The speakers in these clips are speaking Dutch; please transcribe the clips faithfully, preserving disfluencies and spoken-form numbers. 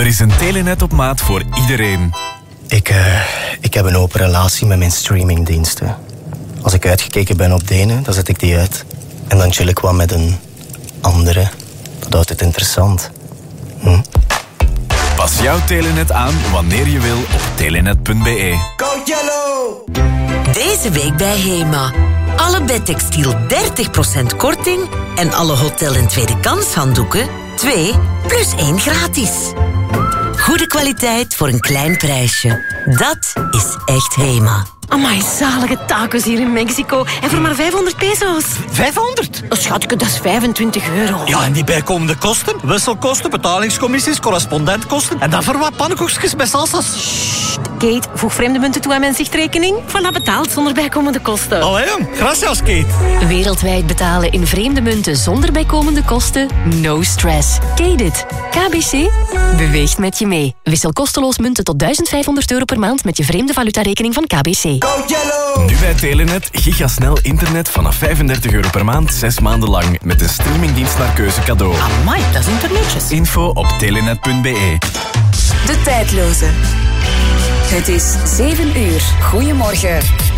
Er is een Telenet op maat voor iedereen. Ik, uh, ik heb een open relatie met mijn streamingdiensten. Als ik uitgekeken ben op de ene, dan zet ik die uit. En dan chill ik wat met een andere. Dat houdt het interessant. Hm? Pas jouw Telenet aan wanneer je wil op telenet punt be. Go Yellow! Deze week bij Hema. Alle bedtextiel dertig procent korting en alle hotel- en tweede kans handdoeken twee plus één gratis. Goede kwaliteit voor een klein prijsje. Dat is echt Hema. Amai, zalige tacos hier in Mexico. En voor maar vijfhonderd peso's. vijfhonderd? Oh, schatje, dat is vijfentwintig euro. Ja, en die bijkomende kosten? Wisselkosten, betalingscommissies, correspondentkosten. En dan voor wat pannenkoekjes met salsa's. Sst, Kate, voeg vreemde munten toe aan mijn zichtrekening. Voilà, betaald zonder bijkomende kosten. Allee, jong. Gracias, Kate. Wereldwijd betalen in vreemde munten zonder bijkomende kosten? No stress. Kate it. K B C beweegt met je mee. Wissel kosteloos munten tot duizend vijfhonderd euro per maand met je vreemde valutarekening van K B C. Go Yellow! Nu bij Telenet gigasnel internet vanaf vijfendertig euro per maand, zes maanden lang. Met een streamingdienst naar keuze cadeau. Amai, dat is internetjes. Info op telenet punt be. De tijdloze. Het is zeven uur. Goedemorgen.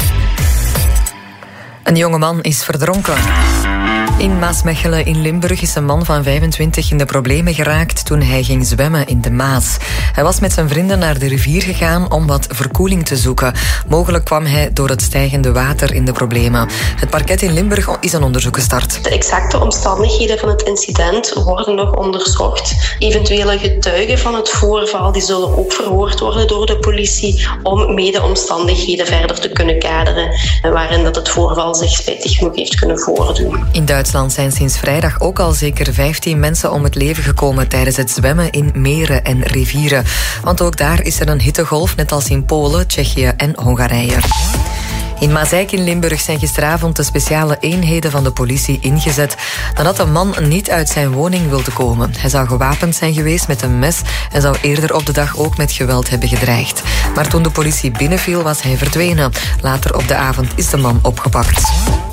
Een jonge man is verdronken. In Maasmechelen in Limburg is een man van vijfentwintig in de problemen geraakt toen hij ging zwemmen in de Maas. Hij was met zijn vrienden naar de rivier gegaan om wat verkoeling te zoeken. Mogelijk kwam hij door het stijgende water in de problemen. Het parket in Limburg is een onderzoek gestart. De exacte omstandigheden van het incident worden nog onderzocht. Eventuele getuigen van het voorval die zullen ook verhoord worden door de politie om mede omstandigheden verder te kunnen kaderen waarin dat het voorval zich spijtig genoeg heeft kunnen voordoen. In Duitsland zijn sinds vrijdag ook al zeker vijftien mensen om het leven gekomen tijdens het zwemmen in meren en rivieren. Want ook daar is er een hittegolf, net als in Polen, Tsjechië en Hongarije. In Mazeik in Limburg zijn gisteravond de speciale eenheden van de politie ingezet nadat een man niet uit zijn woning wilde komen. Hij zou gewapend zijn geweest met een mes en zou eerder op de dag ook met geweld hebben gedreigd. Maar toen de politie binnenviel was hij verdwenen. Later op de avond is de man opgepakt.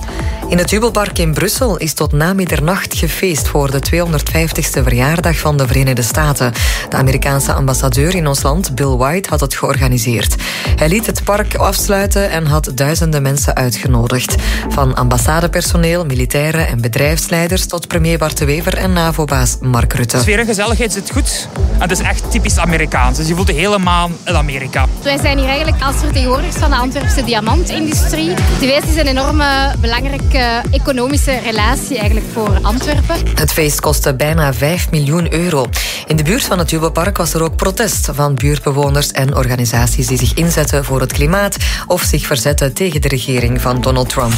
In het Jubelpark in Brussel is tot na middernacht gefeest voor de tweehonderdvijftigste verjaardag van de Verenigde Staten. De Amerikaanse ambassadeur in ons land, Bill White, had het georganiseerd. Hij liet het park afsluiten en had duizenden mensen uitgenodigd. Van ambassadepersoneel, militairen en bedrijfsleiders tot premier Bart de Wever en NAVO-baas Mark Rutte. De sfeer en gezelligheid zit goed. En het is echt typisch Amerikaans. Dus je voelt je helemaal in Amerika. Wij zijn hier eigenlijk als vertegenwoordigers van de Antwerpse diamantindustrie. Geweest is een enorme belangrijke economische relatie eigenlijk voor Antwerpen. Het feest kostte bijna vijf miljoen euro. In de buurt van het Jubelpark was er ook protest van buurtbewoners en organisaties die zich inzetten voor het klimaat of zich verzetten tegen de regering van Donald Trump.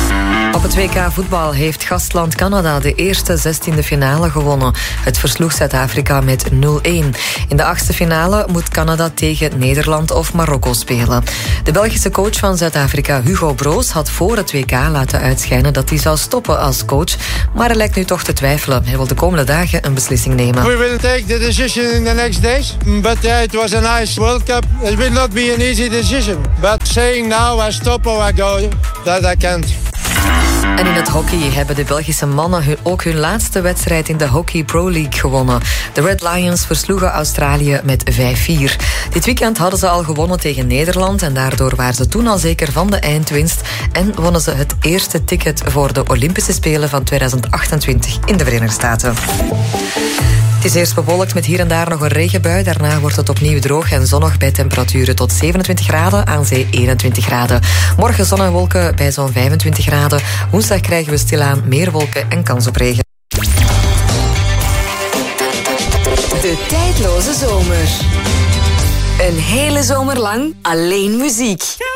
Op het W K voetbal heeft gastland Canada de eerste zestiende finale gewonnen. Het versloeg Zuid-Afrika met nul-een. In de achtste finale moet Canada tegen Nederland of Marokko spelen. De Belgische coach van Zuid-Afrika, Hugo Broos, had voor het W K laten uitschijnen dat hij zou stoppen als coach. Maar hij lijkt nu toch te twijfelen. Hij wil de komende dagen een beslissing nemen. We will take the decision in the next days. But yeah, it was a nice World Cup. It will not be an easy decision. But saying now I stop or I go, that I can't. En in het hockey hebben de Belgische mannen hun, ook hun laatste wedstrijd in de Hockey Pro League gewonnen. De Red Lions versloegen Australië met vijf vier. Dit weekend hadden ze al gewonnen tegen Nederland en daardoor waren ze toen al zeker van de eindwinst en wonnen ze het eerste ticket voor de Olympische Spelen van tweeduizend achtentwintig in de Verenigde Staten. Het is eerst bewolkt met hier en daar nog een regenbui. Daarna wordt het opnieuw droog en zonnig bij temperaturen tot zevenentwintig graden, aan zee eenentwintig graden. Morgen zon en wolken bij zo'n vijfentwintig graden. Woensdag krijgen we stilaan meer wolken en kans op regen. De tijdloze zomer. Een hele zomer lang alleen muziek.